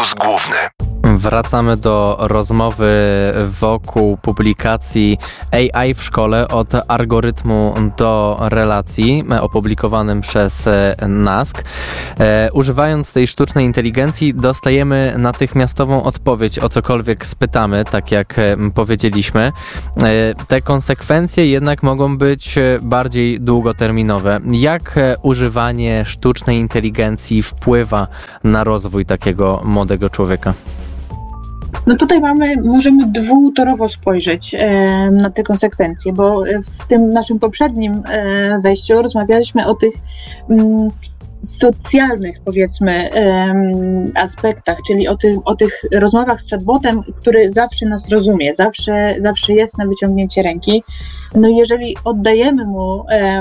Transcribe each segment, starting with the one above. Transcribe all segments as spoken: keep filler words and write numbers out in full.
Fokus główny. Wracamy do rozmowy wokół publikacji A I w szkole od algorytmu do relacji opublikowanym przez nask. E, używając tej sztucznej inteligencji dostajemy natychmiastową odpowiedź, o cokolwiek spytamy, tak jak powiedzieliśmy. E, te konsekwencje jednak mogą być bardziej długoterminowe. Jak używanie sztucznej inteligencji wpływa na rozwój takiego młodego człowieka? No tutaj mamy, możemy dwutorowo spojrzeć e, na te konsekwencje, bo w tym naszym poprzednim e, wejściu rozmawialiśmy o tych mm, socjalnych, powiedzmy, e, aspektach, czyli o tych, o tych rozmowach z chatbotem, który zawsze nas rozumie, zawsze, zawsze jest na wyciągnięcie ręki. No jeżeli oddajemy mu e,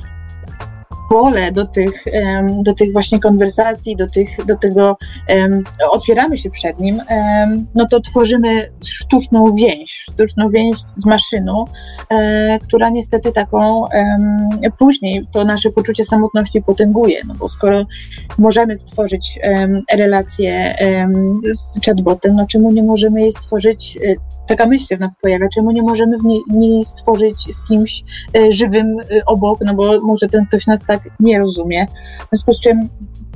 pole do tych, do tych właśnie konwersacji, do, tych, do tego um, otwieramy się przed nim, um, no to tworzymy sztuczną więź, sztuczną więź z maszyną, um, która niestety taką um, później to nasze poczucie samotności potęguje, no bo skoro możemy stworzyć um, relację um, z chatbotem, no czemu nie możemy jej stworzyć, taka myśl się w nas pojawia, czemu nie możemy w niej, niej stworzyć z kimś e, żywym e, obok, no bo może ten ktoś nas tak nie rozumie. W związku z czym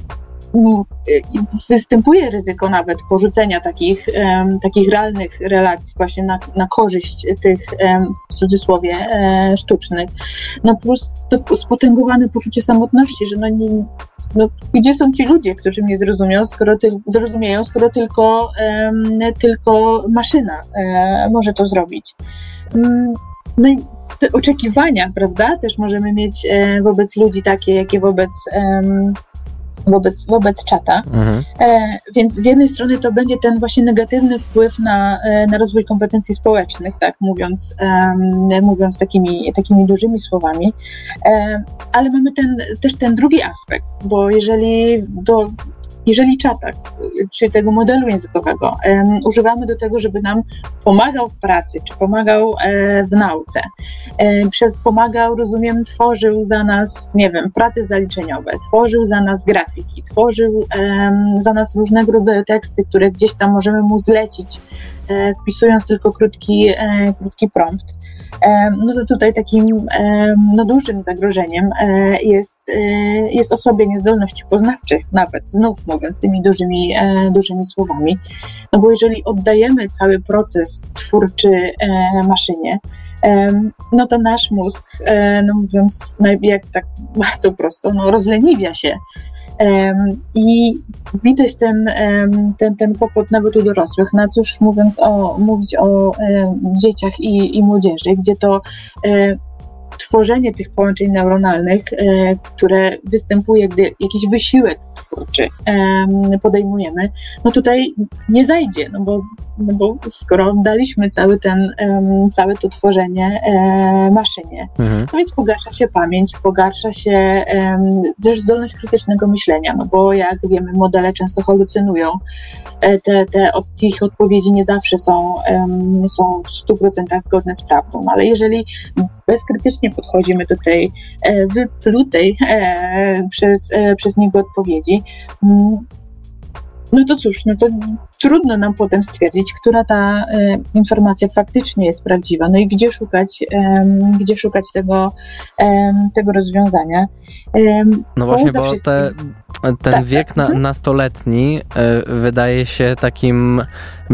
no, e, występuje ryzyko nawet porzucenia takich, e, takich realnych relacji właśnie na, na korzyść tych e, w cudzysłowie e, sztucznych. No plus to spotęgowane poczucie samotności, że no nie No, gdzie są ci ludzie, którzy mnie zrozumią, skoro ty, zrozumieją, skoro tylko, um, tylko maszyna um, może to zrobić. Um, no i te oczekiwania, prawda, też możemy mieć um, wobec ludzi takie, jakie wobec, um, wobec, wobec czata. Mhm. E, więc z jednej strony to będzie ten właśnie negatywny wpływ na, na rozwój kompetencji społecznych, tak mówiąc, um, mówiąc takimi, takimi dużymi słowami, e, ale mamy ten, też ten drugi aspekt, bo jeżeli do Jeżeli czata, czy tego modelu językowego um, używamy do tego, żeby nam pomagał w pracy, czy pomagał e, w nauce, e, przez pomagał, rozumiem, tworzył za nas, nie wiem, prace zaliczeniowe, tworzył za nas grafiki, tworzył e, za nas różnego rodzaju teksty, które gdzieś tam możemy mu zlecić, e, wpisując tylko krótki, e, krótki prompt. No to tutaj takim no, dużym zagrożeniem jest, jest osłabienie zdolności poznawczych, nawet znów mówiąc tymi dużymi, dużymi słowami, no bo jeżeli oddajemy cały proces twórczy maszynie, no to nasz mózg, no mówiąc jak tak bardzo prosto, no rozleniwia się. Um, I widać ten, um, ten, ten kłopot nawet u dorosłych, no cóż mówiąc o, mówić o um, dzieciach i, i młodzieży, gdzie to um, tworzenie tych połączeń neuronalnych, um, które występuje, gdy jakiś wysiłek twórczy um, podejmujemy, no tutaj nie zajdzie, no bo, no bo skoro oddaliśmy cały ten, um, całe to tworzenie um, maszynie, mhm. no więc pogarsza się pamięć, pogarsza się um, też zdolność krytycznego myślenia, no bo jak wiemy, modele często halucynują, te, te od, ich odpowiedzi nie zawsze są, um, są w stu procentach zgodne z prawdą, ale jeżeli bezkrytycznie podchodzimy do tej e, wyplutej e, przez, e, przez niego odpowiedzi, mm, no to cóż, no to trudno nam potem stwierdzić, która ta e, informacja faktycznie jest prawdziwa, no i gdzie szukać, e, gdzie szukać tego, e, tego rozwiązania. E, no właśnie, bo te, ten tak, wiek na, nastoletni y, wydaje się takim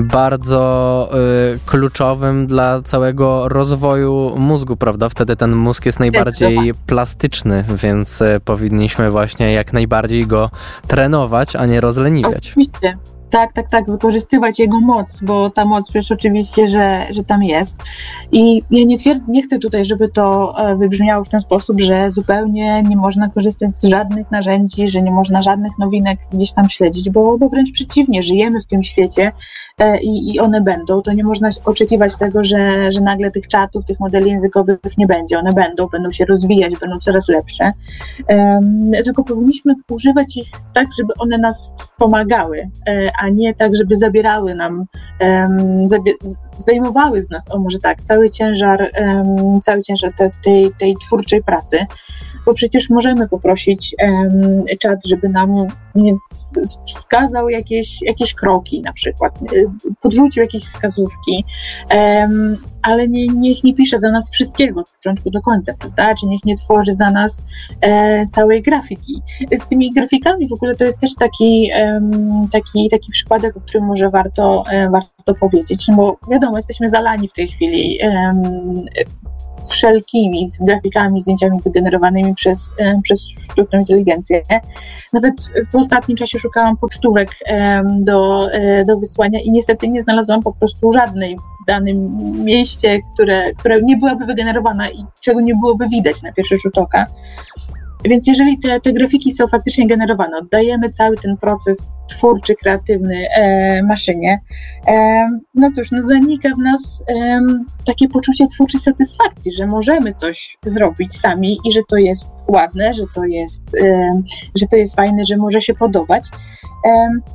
bardzo y, kluczowym dla całego rozwoju mózgu, prawda? Wtedy ten mózg jest najbardziej plastyczny, więc y, powinniśmy właśnie jak najbardziej go trenować, a nie rozleniwiać. Oczywiście. Tak, tak, tak, wykorzystywać jego moc, bo ta moc przecież oczywiście, że, że tam jest. I ja nie twierdzę, nie chcę tutaj, żeby to wybrzmiało w ten sposób, że zupełnie nie można korzystać z żadnych narzędzi, że nie można żadnych nowinek gdzieś tam śledzić, bo, bo wręcz przeciwnie, żyjemy w tym świecie i, i one będą. To nie można oczekiwać tego, że, że nagle tych czatów, tych modeli językowych nie będzie. One będą, będą się rozwijać, będą coraz lepsze. Um, tylko powinniśmy używać ich tak, żeby one nas pomagały, a nie tak, żeby zabierały nam, um, zabie- zdejmowały z nas, o może tak, cały ciężar, um, cały ciężar te, tej, tej twórczej pracy, bo przecież możemy poprosić um, czat, żeby nam nie, wskazał jakieś, jakieś kroki na przykład, podrzucił jakieś wskazówki, um, ale nie, niech nie pisze za nas wszystkiego od początku do końca, prawda? Czy niech nie tworzy za nas e, całej grafiki. Z tymi grafikami w ogóle to jest też taki, um, taki, taki przypadek, o którym może warto, e, warto powiedzieć, no bo wiadomo, jesteśmy zalani w tej chwili um, wszelkimi z grafikami, zdjęciami wygenerowanymi przez, um, przez sztuczną inteligencję. Nawet w ostatnim czasie szukałam pocztówek um, do, um, do wysłania i niestety nie znalazłam po prostu żadnej w danym mieście, które, które nie byłaby wygenerowana i czego nie byłoby widać na pierwszy rzut oka. Więc jeżeli te, te grafiki są faktycznie generowane, oddajemy cały ten proces twórczy, kreatywny e, maszynie, e, no cóż, no zanika w nas e, takie poczucie twórczej satysfakcji, że możemy coś zrobić sami i że to jest ładne, że to jest, e, że to jest fajne, że może się podobać. E,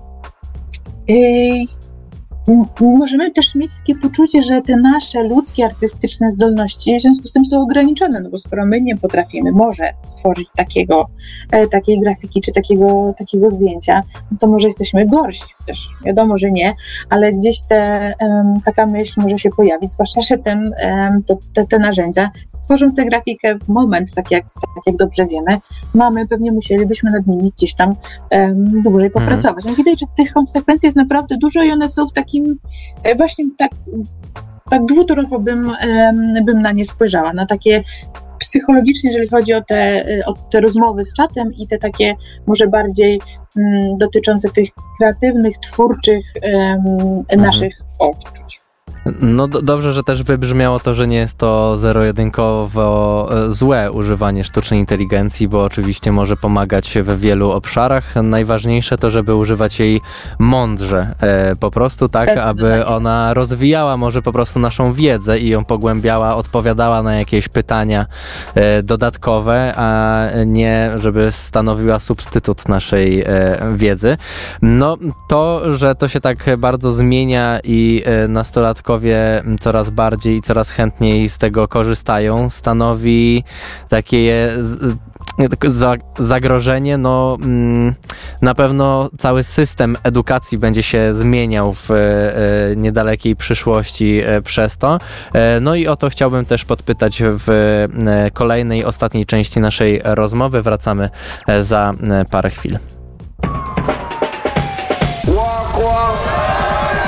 e, Możemy też mieć takie poczucie, że te nasze ludzkie, artystyczne zdolności w związku z tym są ograniczone, no bo skoro my nie potrafimy może stworzyć takiego, e, takiej grafiki czy takiego, takiego zdjęcia, no to może jesteśmy gorsi. Też wiadomo, że nie, ale gdzieś te, um, taka myśl może się pojawić, zwłaszcza, że ten, um, to, te, te narzędzia stworzą tę grafikę w moment, tak jak, tak jak dobrze wiemy. Mamy, pewnie musielibyśmy nad nimi gdzieś tam um, dłużej popracować. No widać, że tych konsekwencji jest naprawdę dużo i one są w takim właśnie tak, tak dwutorowo bym, bym na nie spojrzała, na takie psychologicznie, jeżeli chodzi o te, o te rozmowy z czatem i te takie może bardziej m, dotyczące tych kreatywnych, twórczych um, naszych odczuć. No do, dobrze, że też wybrzmiało to, że nie jest to zero-jedynkowo złe używanie sztucznej inteligencji, bo oczywiście może pomagać w wielu obszarach. Najważniejsze to, żeby używać jej mądrze, e, po prostu tak, tak aby tak. ona rozwijała może po prostu naszą wiedzę i ją pogłębiała, odpowiadała na jakieś pytania e, dodatkowe, a nie żeby stanowiła substytut naszej e, wiedzy. No to, że to się tak bardzo zmienia i e, nastolatkowie coraz bardziej i coraz chętniej z tego korzystają, stanowi takie zagrożenie. No, na pewno cały system edukacji będzie się zmieniał w niedalekiej przyszłości przez to. No i o to chciałbym też podpytać w kolejnej, ostatniej części naszej rozmowy. Wracamy za parę chwil.